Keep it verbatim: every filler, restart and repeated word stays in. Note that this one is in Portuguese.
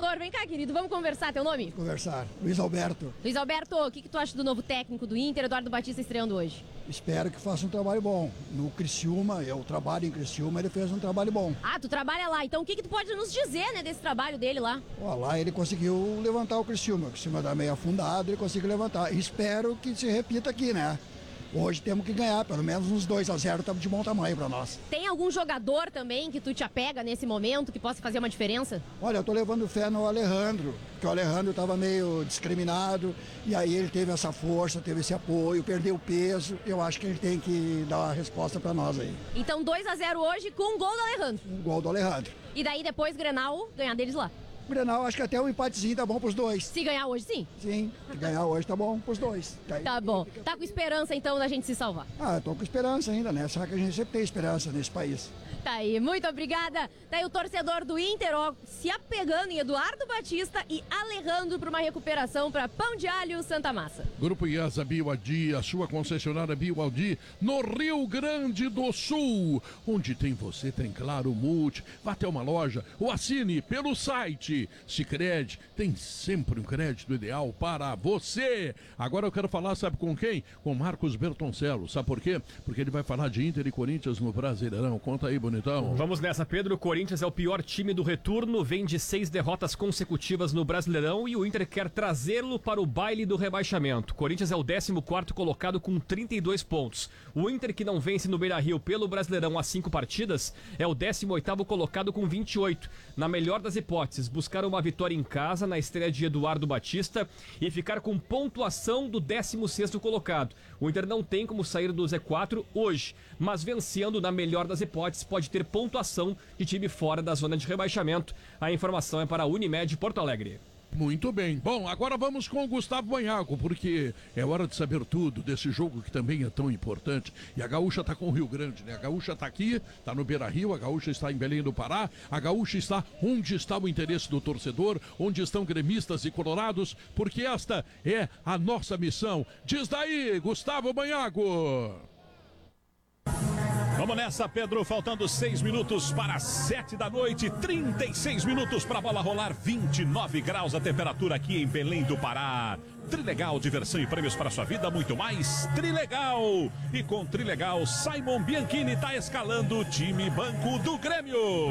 torcedor. Vem cá, querido, vamos conversar. Teu nome? Conversar. Luiz Alberto. Luiz Alberto, o que, que tu acha do novo técnico do Inter, Eduardo Batista, estreando hoje? Espero que faça um trabalho bom. No Criciúma, eu trabalho em Criciúma, ele fez um trabalho bom. Ah, tu trabalha lá. Então o que, que tu pode nos dizer, né, desse trabalho dele lá? Ó, lá ele conseguiu levantar o Criciúma. O Criciúma tá meio afundado, ele conseguiu levantar. Espero que se repita aqui, né? Hoje temos que ganhar, pelo menos uns dois a zero tá de bom tamanho para nós. Tem algum jogador também que tu te apega nesse momento, que possa fazer uma diferença? Olha, eu tô levando fé no Alejandro, porque o Alejandro estava meio discriminado, e aí ele teve essa força, teve esse apoio, perdeu peso. Eu acho que ele tem que dar uma resposta para nós aí. Então dois a zero hoje com um gol do Alejandro. Um gol do Alejandro. E daí depois Grenal, ganhar deles lá. O Grenal, acho que até um empatezinho tá bom pros dois. Se ganhar hoje, sim? Sim, se ganhar hoje tá bom pros dois. Daí, Tá bom. Tá com esperança, então, da gente se salvar? Ah, eu tô com esperança ainda, né? Será que a gente sempre tem esperança nesse país? Tá aí, muito obrigada. Tá aí o torcedor do Inter, ó, se apegando em Eduardo Batista e Alejandro para uma recuperação para Pão de Alho Santa Massa. Grupo IESA Bioadi, a sua concessionária Bioadi, no Rio Grande do Sul. Onde tem você, tem Claro Multi. Vá até uma loja ou assine pelo site. Sicredi tem sempre um crédito ideal para você. Agora eu quero falar, sabe com quem? Com Marcos Bertoncello. Sabe por quê? Porque ele vai falar de Inter e Corinthians no Brasileirão. Conta aí, bonitão. Vamos nessa, Pedro. O Corinthians é o pior time do retorno, vem de seis derrotas consecutivas no Brasileirão e o Inter quer trazê-lo para o baile do rebaixamento. O Corinthians é o décimo quarto colocado com trinta e dois pontos. O Inter, que não vence no Beira-Rio pelo Brasileirão há cinco partidas, é o décimo oitavo colocado com vinte e oito. Na melhor das hipóteses, buscar uma vitória em casa na estreia de Eduardo Batista e ficar com pontuação do décimo sexto colocado. O Inter não tem como sair do Z quatro hoje, mas vencendo na melhor das hipóteses pode ter pontuação de time fora da zona de rebaixamento. A informação é para a Unimed Porto Alegre. Muito bem. Bom, agora vamos com o Gustavo Banhaco, porque é hora de saber tudo desse jogo que também é tão importante. E a Gaúcha tá com o Rio Grande, né? A Gaúcha tá aqui, tá no Beira-Rio, a Gaúcha está em Belém do Pará, a Gaúcha está onde está o interesse do torcedor, onde estão gremistas e colorados, porque esta é a nossa missão. Diz daí, Gustavo Banhaco. Vamos nessa, Pedro, faltando seis minutos para sete da noite, trinta e seis minutos para a bola rolar, vinte e nove graus a temperatura aqui em Belém do Pará. Trilegal, diversão e prêmios para a sua vida, muito mais Trilegal. E com Trilegal, Simon Bianchini está escalando o time Banco do Grêmio.